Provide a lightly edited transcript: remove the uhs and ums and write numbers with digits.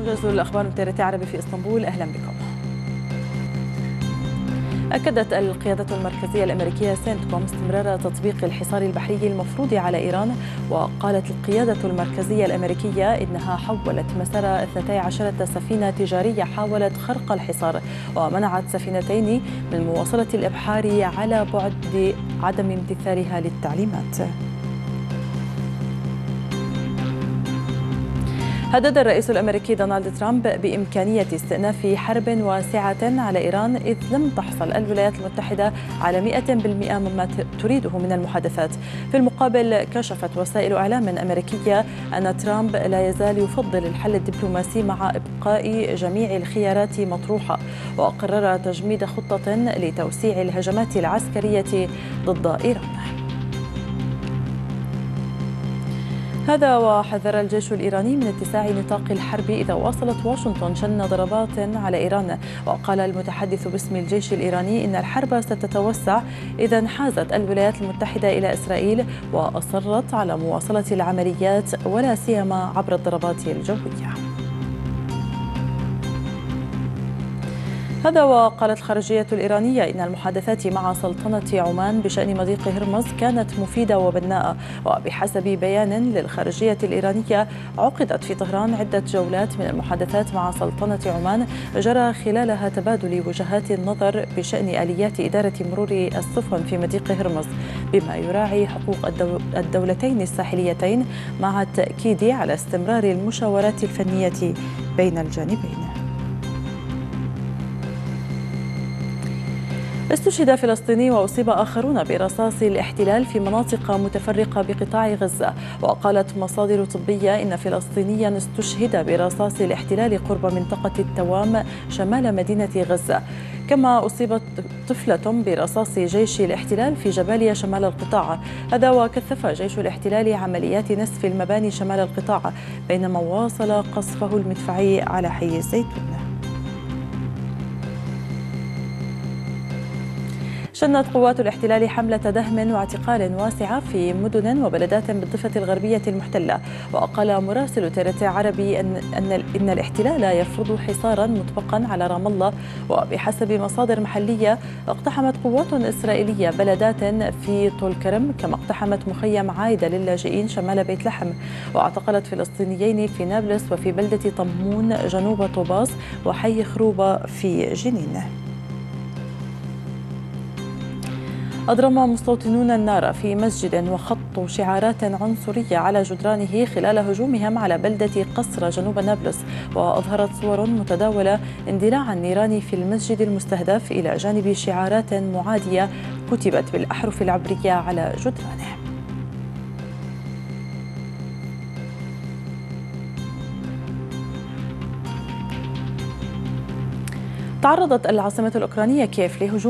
موجز الأخبار من TRT عربي في اسطنبول، أهلا بكم. أكدت القيادة المركزية الأمريكية سنتكوم استمرار تطبيق الحصار البحري المفروض على إيران، وقالت القيادة المركزية الأمريكية إنها حولت مسار 12 سفينة تجارية حاولت خرق الحصار، ومنعت سفينتين من مواصلة الإبحار على بعد عدم امتثالها للتعليمات. هدد الرئيس الأمريكي دونالد ترامب بإمكانية استئناف حرب واسعة على إيران إذ لم تحصل الولايات المتحدة على 100% مما تريده من المحادثات. في المقابل، كشفت وسائل إعلام أمريكية أن ترامب لا يزال يفضل الحل الدبلوماسي مع إبقاء جميع الخيارات مطروحة، وقرر تجميد خطة لتوسيع الهجمات العسكرية ضد إيران. هذا وحذر الجيش الإيراني من اتساع نطاق الحرب إذا واصلت واشنطن شن ضربات على إيران، وقال المتحدث باسم الجيش الإيراني إن الحرب ستتوسع إذا انحازت الولايات المتحدة إلى إسرائيل وأصرت على مواصلة العمليات ولا سيما عبر الضربات الجوية. هذا وقالت الخارجية الإيرانية إن المحادثات مع سلطنة عمان بشأن مضيق هرمز كانت مفيدة وبناءة، وبحسب بيان للخارجية الإيرانية عقدت في طهران عدة جولات من المحادثات مع سلطنة عمان جرى خلالها تبادل وجهات النظر بشأن آليات إدارة مرور السفن في مضيق هرمز بما يراعي حقوق الدولتين الساحليتين، مع التأكيد على استمرار المشاورات الفنية بين الجانبين. استشهد فلسطيني وأصيب آخرون برصاص الاحتلال في مناطق متفرقة بقطاع غزة، وقالت مصادر طبية إن فلسطينيا استشهد برصاص الاحتلال قرب منطقة التوام شمال مدينة غزة، كما أصيبت طفلة برصاص جيش الاحتلال في جباليا شمال القطاع. هذا وكثف جيش الاحتلال عمليات نسف المباني شمال القطاع، بينما واصل قصفه المدفعي على حي الزيتون. شنت قوات الاحتلال حملة دهم واعتقال واسعة في مدن وبلدات بالضفة الغربية المحتلة، وقال مراسل TRT عربي إن الاحتلال يفرض حصارا مطبقا على رام الله، وبحسب مصادر محلية اقتحمت قوات إسرائيلية بلدات في طول كرم، كما اقتحمت مخيم عايدة للاجئين شمال بيت لحم، واعتقلت فلسطينيين في نابلس وفي بلدة طمون جنوب طوباس وحي خروبة في جنين. أضرم مستوطنون النار في مسجد وخطوا شعارات عنصرية على جدرانه خلال هجومهم على بلدة قصر جنوب نابلس، وأظهرت صور متداولة اندلاع النيران في المسجد المستهدف إلى جانب شعارات معادية كتبت بالأحرف العبرية على جدرانه. تعرضت العاصمة الأوكرانية كييف لهجوم